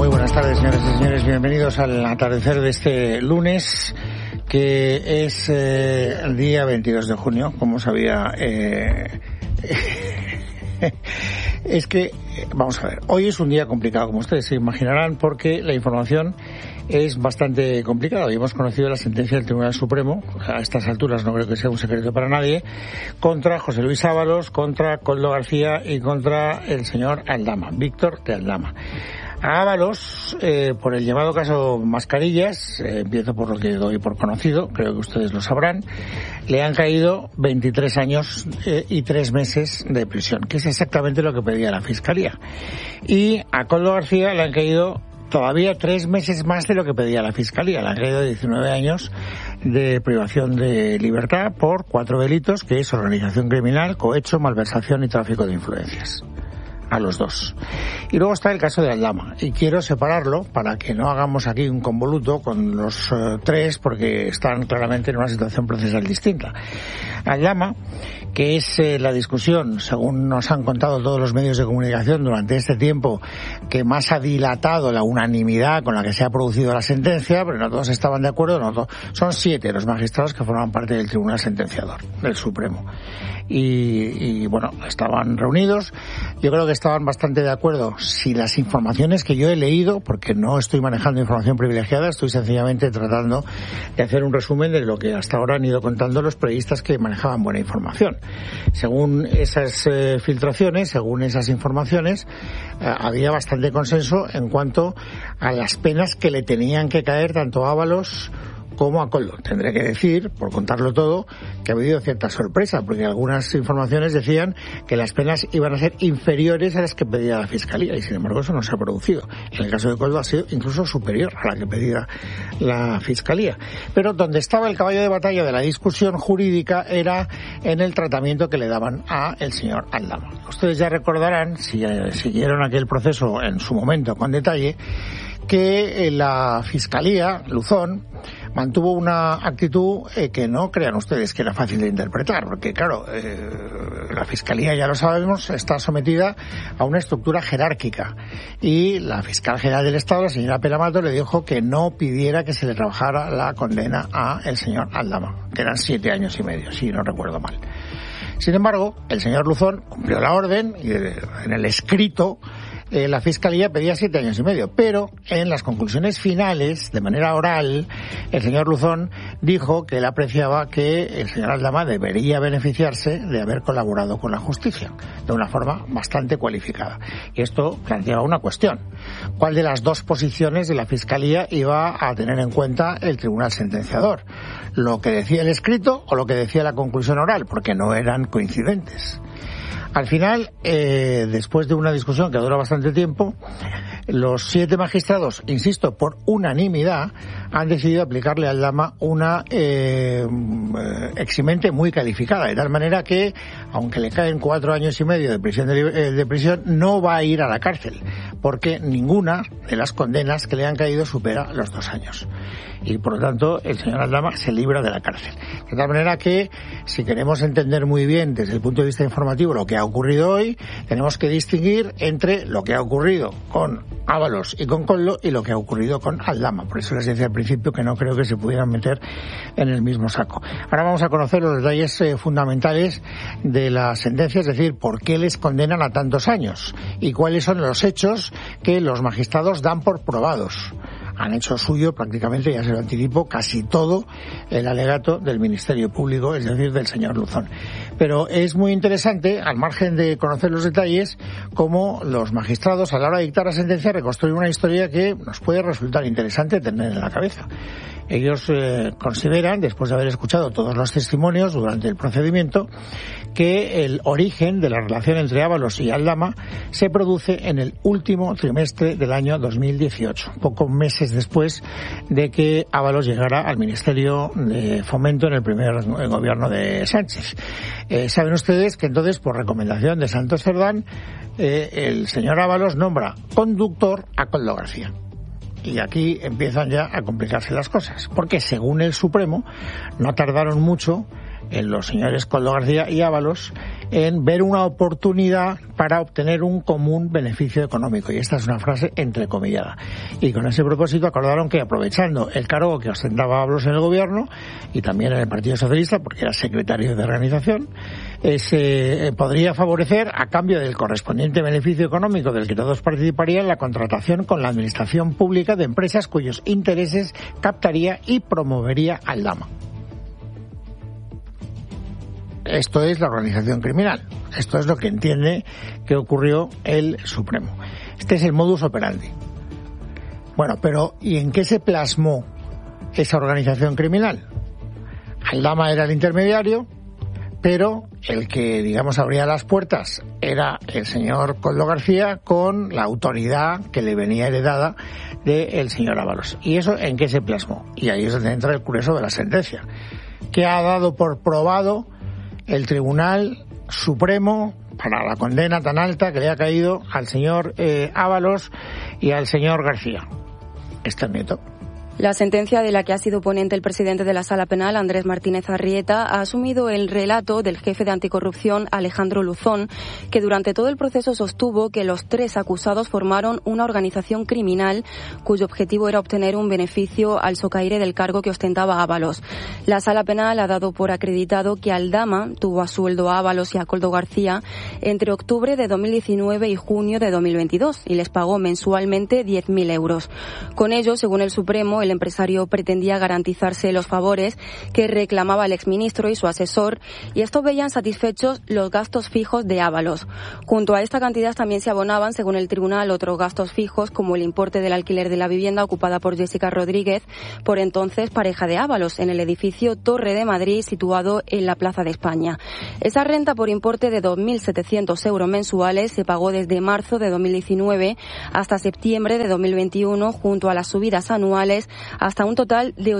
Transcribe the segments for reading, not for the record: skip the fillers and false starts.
Muy buenas tardes, señoras y señores. Bienvenidos al atardecer de este lunes, que es el día 22 de junio, como sabía. Es que, vamos a ver, hoy es un día complicado, como ustedes se imaginarán, porque la información es bastante complicada. Hoy hemos conocido la sentencia del Tribunal Supremo, a estas alturas no creo que sea un secreto para nadie, contra José Luis Ábalos, contra Koldo García y contra el señor Aldama, Víctor de Aldama. A Ábalos, por el llamado caso Mascarillas, empiezo por lo que doy por conocido, creo que ustedes lo sabrán, le han caído 23 años y 3 meses de prisión, que es exactamente lo que pedía la Fiscalía. Y a Koldo García le han caído todavía 3 meses más de lo que pedía la Fiscalía. Le han caído 19 años de privación de libertad por 4 delitos, que es organización criminal, cohecho, malversación y tráfico de influencias. A los dos. Y luego está el caso de Aldama, y quiero separarlo para que no hagamos aquí un convoluto con los 3, porque están claramente en una situación procesal distinta. Aldama, que es la discusión, según nos han contado todos los medios de comunicación durante este tiempo, que más ha dilatado la unanimidad con la que se ha producido la sentencia, pero no todos estaban de acuerdo, no todos. Son 7 los magistrados que forman parte del Tribunal Sentenciador, del Supremo. Y bueno, estaban reunidos. Yo creo que estaban bastante de acuerdo. Si las informaciones que yo he leído, porque no estoy manejando información privilegiada, estoy sencillamente tratando de hacer un resumen de lo que hasta ahora han ido contando los periodistas que manejaban buena información. Según esas filtraciones, según esas informaciones, había bastante consenso en cuanto a las penas que le tenían que caer tanto a Ábalos como a Koldo. Tendré que decir, por contarlo todo, que ha habido cierta sorpresa, porque algunas informaciones decían que las penas iban a ser inferiores a las que pedía la Fiscalía, y sin embargo eso no se ha producido. En el caso de Koldo ha sido incluso superior a la que pedía la Fiscalía. Pero donde estaba el caballo de batalla de la discusión jurídica era en el tratamiento que le daban a el señor Aldama. Ustedes ya recordarán, si siguieron aquel proceso en su momento con detalle, que la Fiscalía, Luzón, mantuvo una actitud que no crean ustedes que era fácil de interpretar, porque claro, la Fiscalía, ya lo sabemos, está sometida a una estructura jerárquica, y la Fiscal General del Estado, la señora Pelamato, le dijo que no pidiera que se le rebajara la condena a el señor Aldama, que eran 7 años y medio, si no recuerdo mal. Sin embargo, el señor Luzón cumplió la orden y en el escrito la Fiscalía pedía 7 años y medio, pero en las conclusiones finales, de manera oral, el señor Luzón dijo que él apreciaba que el señor Aldama debería beneficiarse de haber colaborado con la justicia de una forma bastante cualificada. Y esto planteaba una cuestión: ¿cuál de las dos posiciones de la Fiscalía iba a tener en cuenta el Tribunal Sentenciador? ¿Lo que decía el escrito o lo que decía la conclusión oral? Porque no eran coincidentes. Al final, después de una discusión que duró bastante tiempo, los 7 magistrados, insisto, por unanimidad, han decidido aplicarle a Aldama una eximente muy calificada, de tal manera que, aunque le caen 4 años y medio de prisión, no va a ir a la cárcel, porque ninguna de las condenas que le han caído supera los 2 años. Y por lo tanto, el señor Aldama se libra de la cárcel. De tal manera que, si queremos entender muy bien desde el punto de vista informativo lo que ha ocurrido hoy, tenemos que distinguir entre lo que ha ocurrido con Ábalos y con Koldo y lo que ha ocurrido con Aldama. Por eso les decía al principio que no creo que se pudieran meter en el mismo saco. Ahora vamos a conocer los detalles fundamentales de la sentencia, es decir, por qué les condenan a tantos años y cuáles son los hechos que los magistrados dan por probados. Han hecho suyo prácticamente, ya se lo anticipo, casi todo el alegato del Ministerio Público, es decir, del señor Luzón. Pero es muy interesante, al margen de conocer los detalles, cómo los magistrados, a la hora de dictar la sentencia, reconstruyen una historia que nos puede resultar interesante tener en la cabeza. Ellos consideran, después de haber escuchado todos los testimonios durante el procedimiento, que el origen de la relación entre Ábalos y Aldama se produce en el último trimestre del año 2018, pocos meses después de que Ábalos llegara al Ministerio de Fomento en el primer gobierno de Sánchez. Saben ustedes que entonces, por recomendación de Santos Cerdán, el señor Ábalos nombra conductor a Koldo García. Y aquí empiezan ya a complicarse las cosas, porque según el Supremo no tardaron mucho en los señores Koldo García y Ábalos en ver una oportunidad para obtener un común beneficio económico. Y esta es una frase entrecomillada. Y con ese propósito acordaron que, aprovechando el cargo que ostentaba Ábalos en el gobierno y también en el Partido Socialista, porque era secretario de organización, se podría favorecer, a cambio del correspondiente beneficio económico del que todos participarían, la contratación con la administración pública de empresas cuyos intereses captaría y promovería Aldama. Esto es la organización criminal. Esto es lo que entiende que ocurrió el Supremo. Este es el modus operandi. Bueno, pero ¿y en qué se plasmó esa organización criminal? Aldama era el intermediario, pero el que, digamos, abría las puertas era el señor Koldo García, con la autoridad que le venía heredada del señor Ábalos. ¿Y eso en qué se plasmó? Y ahí es donde entra el grueso de la sentencia, que ha dado por probado el Tribunal Supremo para la condena tan alta que le ha caído al señor Ábalos y al señor García. Este es Nieto. La sentencia de la que ha sido ponente el presidente de la Sala Penal, Andrés Martínez Arrieta, ha asumido el relato del jefe de anticorrupción, Alejandro Luzón, que durante todo el proceso sostuvo que los tres acusados formaron una organización criminal cuyo objetivo era obtener un beneficio al socaire del cargo que ostentaba Ábalos. La Sala Penal ha dado por acreditado que Aldama tuvo a sueldo a Ábalos y a Koldo García entre octubre de 2019 y junio de 2022 y les pagó mensualmente 10.000 euros. Con ello, según el Supremo, el empresario pretendía garantizarse los favores que reclamaba el exministro y su asesor, y esto veían satisfechos los gastos fijos de Ábalos. Junto a esta cantidad también se abonaban, según el tribunal, otros gastos fijos, como el importe del alquiler de la vivienda ocupada por Jessica Rodríguez, por entonces pareja de Ábalos, en el edificio Torre de Madrid, situado en la Plaza de España. Esa renta, por importe de 2.700 euros mensuales, se pagó desde marzo de 2019 hasta septiembre de 2021, junto a las subidas anuales, hasta un total de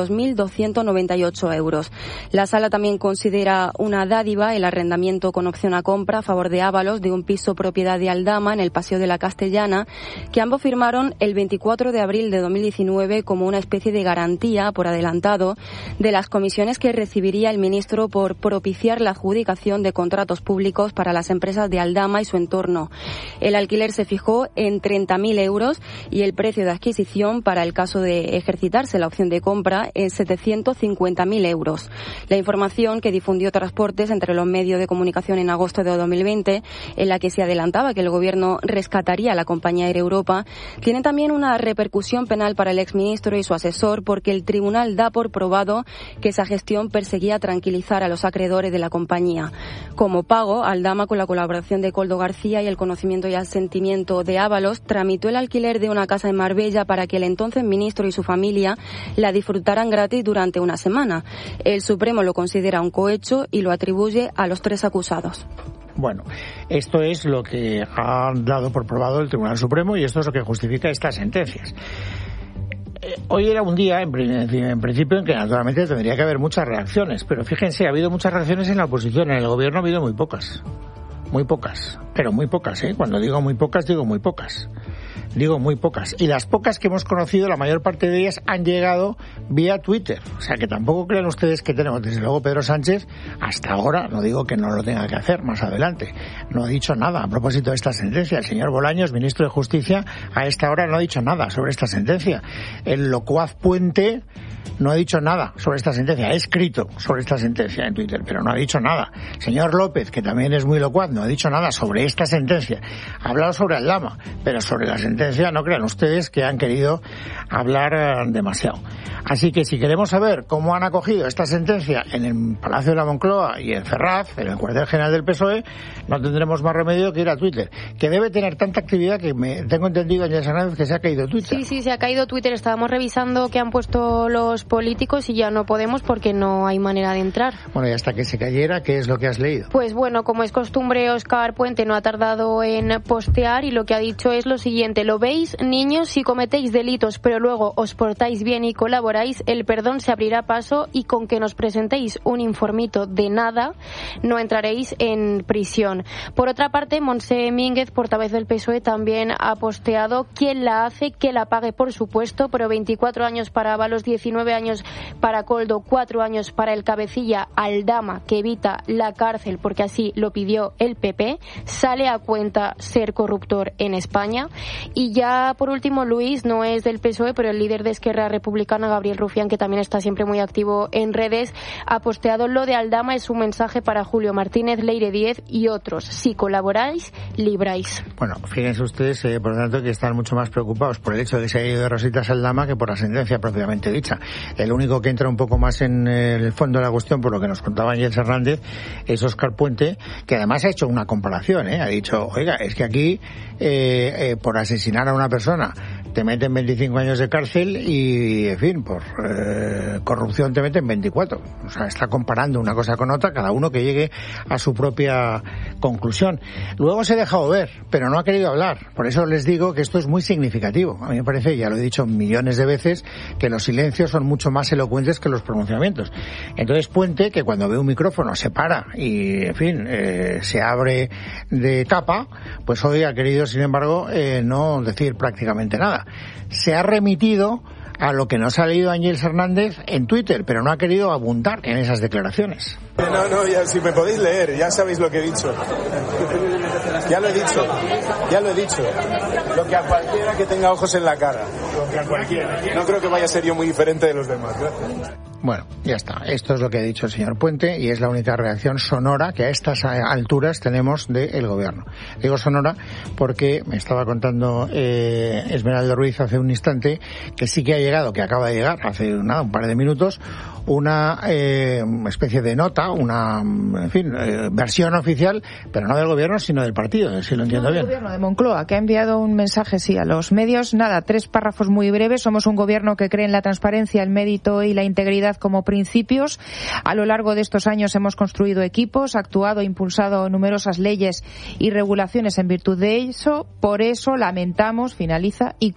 82.298 euros. La Sala también considera una dádiva el arrendamiento con opción a compra a favor de Ábalos de un piso propiedad de Aldama en el Paseo de la Castellana, que ambos firmaron el 24 de abril de 2019 como una especie de garantía por adelantado de las comisiones que recibiría el ministro por propiciar la adjudicación de contratos públicos para las empresas de Aldama y su entorno. El alquiler se fijó en 30.000 euros y el precio de adquisición para el caso de ejercitarse la opción de compra en 750.000 euros. La información que difundió Transportes entre los medios de comunicación en agosto de 2020, en la que se adelantaba que el gobierno rescataría a la compañía Air Europa, tiene también una repercusión penal para el exministro y su asesor, porque el tribunal da por probado que esa gestión perseguía tranquilizar a los acreedores de la compañía. Como pago, Aldama, con la colaboración de Koldo García y el conocimiento y asentimiento de Ábalos, tramitó el alquiler de una casa en Marbella para que el entonces ministro y su familia la disfrutaran gratis durante una semana. El Supremo lo considera un cohecho y lo atribuye a los tres acusados. Bueno, esto es lo que ha dado por probado el Tribunal Supremo y esto es lo que justifica estas sentencias. Hoy era un día, en principio, en que naturalmente tendría que haber muchas reacciones, pero fíjense, ha habido muchas reacciones en la oposición, en el gobierno ha habido muy pocas, pero muy pocas, Cuando digo muy pocas, digo muy pocas. Y las pocas que hemos conocido, la mayor parte de ellas han llegado vía Twitter. O sea que tampoco crean ustedes que tenemos, desde luego Pedro Sánchez, hasta ahora, no digo que no lo tenga que hacer más adelante, no ha dicho nada a propósito de esta sentencia. El señor Bolaños, ministro de Justicia, a esta hora no ha dicho nada sobre esta sentencia. El locuaz Puente no ha dicho nada sobre esta sentencia, ha escrito sobre esta sentencia en Twitter, pero no ha dicho nada. Señor López, que también es muy locuaz, no ha dicho nada sobre esta sentencia. Ha hablado sobre Aldama, pero sobre la sentencia no crean ustedes que han querido hablar demasiado. Así que si queremos saber cómo han acogido esta sentencia en el Palacio de la Moncloa y en Ferraz, en el cuartel general del PSOE, no tendremos más remedio que ir a Twitter, que debe tener tanta actividad que tengo entendido, Ángel Hernández, que se ha caído Twitter. Sí, se ha caído Twitter. Estábamos revisando qué han puesto los políticos y ya no podemos porque no hay manera de entrar. Bueno, y hasta que se cayera, ¿qué es lo que has leído? Pues bueno, como es costumbre, Óscar Puente no ha tardado en postear y lo que ha dicho es lo siguiente: ¿lo veis, niños? Si cometéis delitos pero luego os portáis bien y colaboráis, el perdón se abrirá paso y con que nos presentéis un informito de nada no entraréis en prisión. Por otra parte, Montse Mínguez, portavoz del PSOE, también ha posteado: ¿quién la hace? Que la pague, por supuesto, pero 24 años para Ábalos, 19 años para Koldo, 4 años para el cabecilla Aldama, que evita la cárcel porque así lo pidió el PP. Sale a cuenta ser corruptor en España. Y ya por último, Luis, no es del PSOE, pero el líder de Esquerra Republicana, Gabriel Rufián, que también está siempre muy activo en redes, ha posteado: lo de Aldama es un mensaje para Julio Martínez, Leire Díez y otros. Si colaboráis, libráis. Bueno, fíjense ustedes, por lo tanto, que están mucho más preocupados por el hecho de que se haya ido de rositas Aldama que por la sentencia propiamente dicha. El único que entra un poco más en el fondo de la cuestión, por lo que nos contaba Ángel Hernández, es Óscar Puente, que además ha hecho una comparación, ha dicho: oiga, es que aquí por asesinar a una persona te meten 25 años de cárcel y, en fin, por corrupción te meten 24. O sea, está comparando una cosa con otra, cada uno que llegue a su propia conclusión. Luego se ha dejado ver, pero no ha querido hablar. Por eso les digo que esto es muy significativo. A mí me parece, ya lo he dicho millones de veces, que los silencios son mucho más elocuentes que los pronunciamientos. Entonces Puente, que cuando ve un micrófono se para y, en fin, se abre de tapa, pues hoy ha querido, sin embargo, no decir prácticamente nada. Se ha remitido a lo que nos ha leído Ángel Hernández en Twitter, pero no ha querido abundar en esas declaraciones. No, ya, si me podéis leer, ya sabéis lo que he dicho. Ya lo he dicho. Lo que a cualquiera que tenga ojos en la cara. Lo que a cualquiera. No creo que vaya a ser yo muy diferente de los demás. Gracias. Bueno, ya está. Esto es lo que ha dicho el señor Puente y es la única reacción sonora que a estas alturas tenemos del gobierno. Digo sonora porque me estaba contando Esmeralda Ruiz hace un instante que sí que ha llegado, que acaba de llegar hace un par de minutos, una especie de nota, una versión oficial, pero no del gobierno sino del partido, si lo entiendo bien. El gobierno de Moncloa, que ha enviado un mensaje a los medios. 3 párrafos muy breves. Somos un gobierno que cree en la transparencia, el mérito y la integridad como principios. A lo largo de estos años hemos construido equipos, actuado e impulsado numerosas leyes y regulaciones en virtud de eso. Por eso lamentamos, finaliza, y